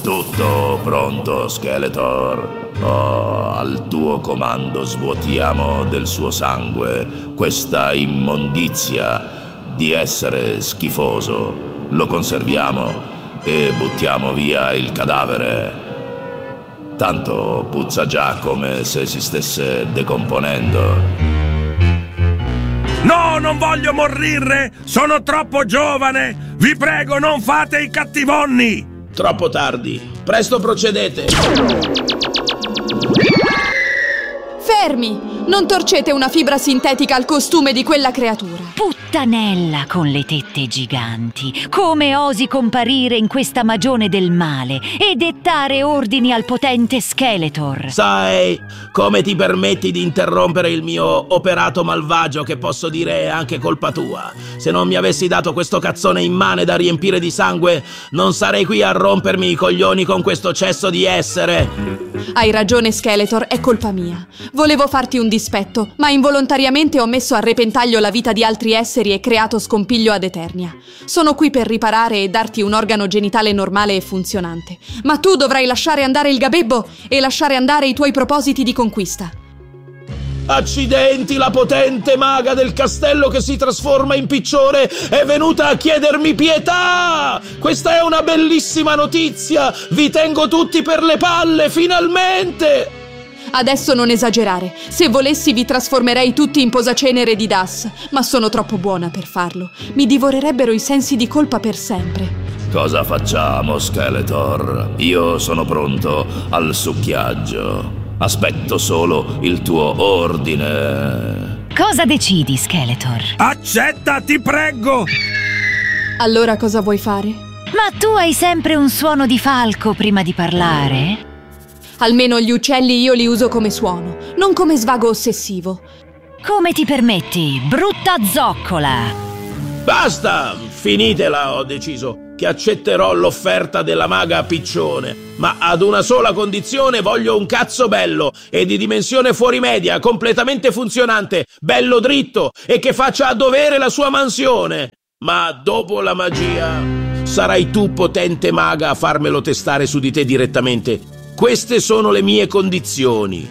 Tutto pronto, Skeletor. Oh, al tuo comando svuotiamo del suo sangue questa immondizia di essere schifoso. Lo conserviamo e buttiamo via il cadavere. Tanto puzza già come se si stesse decomponendo. No, non voglio morire! Sono troppo giovane! Vi prego, non fate i cattivonni! Troppo tardi. Presto procedete. Fermi! Non torcete una fibra sintetica al costume di quella creatura. Puttanella con le tette giganti, come osi comparire in questa magione del male e dettare ordini al potente Skeletor? Sai, come ti permetti di interrompere il mio operato malvagio, che posso dire è anche colpa tua? Se non mi avessi dato questo cazzone immane da riempire di sangue, non sarei qui a rompermi i coglioni con questo cesso di essere. Hai ragione, Skeletor, è colpa mia. Volevo farti un dispetto, ma involontariamente ho messo a repentaglio la vita di altri esseri e creato scompiglio ad Eternia. Sono qui per riparare e darti un organo genitale normale e funzionante. Ma tu dovrai lasciare andare il gabebbo e lasciare andare i tuoi propositi di conquista. Accidenti, la potente maga del castello che si trasforma in piccione è venuta a chiedermi pietà! Questa è una bellissima notizia! Vi tengo tutti per le palle, finalmente! Adesso non esagerare. Se volessi vi trasformerei tutti in posacenere di Das, ma sono troppo buona per farlo. Mi divorerebbero i sensi di colpa per sempre. Cosa facciamo, Skeletor? Io sono pronto al succhiaggio. Aspetto solo il tuo ordine. Cosa decidi, Skeletor? Accetta, ti prego! Allora cosa vuoi fare? Ma tu hai sempre un suono di falco prima di parlare? Almeno gli uccelli io li uso come suono, non come svago ossessivo. Come ti permetti, brutta zoccola? Basta! Finitela, ho deciso che accetterò l'offerta della maga piccione, ma ad una sola condizione: voglio un cazzo bello e di dimensione fuori media, completamente funzionante, bello dritto e che faccia a dovere la sua mansione. Ma dopo la magia sarai tu, potente maga, a farmelo testare su di te direttamente. Queste sono le mie condizioni.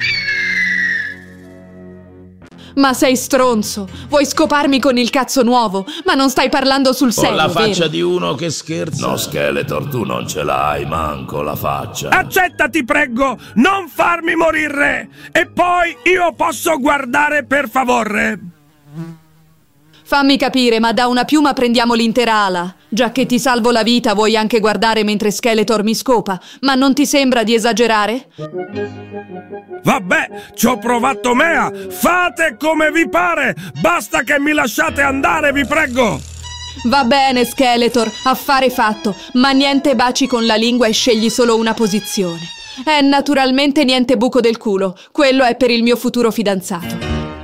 Ma sei stronzo! Vuoi scoparmi con il cazzo nuovo? Ma non stai parlando sul serio, Ho la faccia vero? di uno che scherza. No, Skeletor, tu non ce l'hai manco la faccia. Accetta, ti prego! Non farmi morire! E poi io posso guardare, per favore? Fammi capire, ma da una piuma prendiamo l'intera ala. Già che ti salvo la vita, vuoi anche guardare mentre Skeletor mi scopa? Ma non ti sembra di esagerare? Vabbè, ci ho provato mea! Fate come vi pare! Basta che mi lasciate andare, vi prego! Va bene, Skeletor, affare fatto. Ma niente baci con la lingua e scegli solo una posizione. Naturalmente niente buco del culo. Quello è per il mio futuro fidanzato.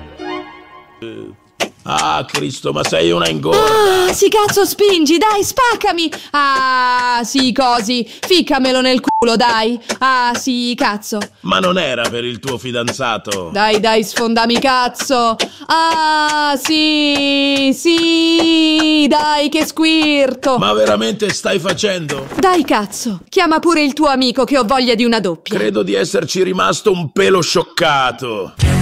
Ah, Cristo, ma sei una ingorda. Ah, sì, cazzo, spingi, dai, spaccami. Ah, sì, cosi, ficcamelo nel culo, dai. Ah, sì, cazzo. Ma non era per il tuo fidanzato. Dai, sfondami, cazzo. Ah, sì, dai, che squirto. Ma veramente stai facendo? Dai, cazzo, chiama pure il tuo amico che ho voglia di una doppia. Credo di esserci rimasto un pelo scioccato.